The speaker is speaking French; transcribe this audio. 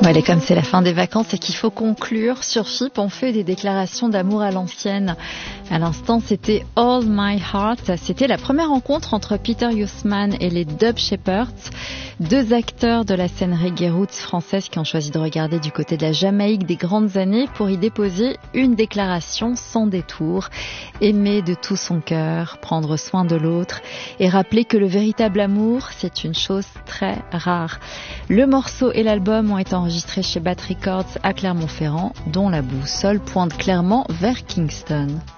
Allez, comme c'est la fin des vacances et qu'il faut conclure, sur FIP, on fait des déclarations d'amour à l'ancienne. À l'instant, c'était All My Heart. C'était la première rencontre entre Peter Huisman et les Dub Shepherds, deux acteurs de la scène reggae roots française qui ont choisi de regarder du côté de la Jamaïque des grandes années pour y déposer une déclaration sans détour. Aimer de tout son cœur, prendre soin de l'autre et rappeler que le véritable amour, c'est une chose très rare. Le morceau et l'album ont été enregistrés chez Bat Records à Clermont-Ferrand, dont la boussole pointe clairement vers Kingston.